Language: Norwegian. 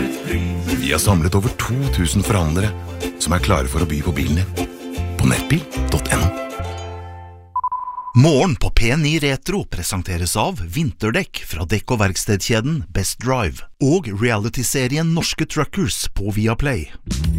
Vi har samlet over 2000 forhandlere som klare for å by på bilen din. På nettbil.no. Morgen på P9 Retro presenteres av vinterdekk fra dekk- og verkstedkjeden Best Drive og reality-serien Norske Truckers på Viaplay.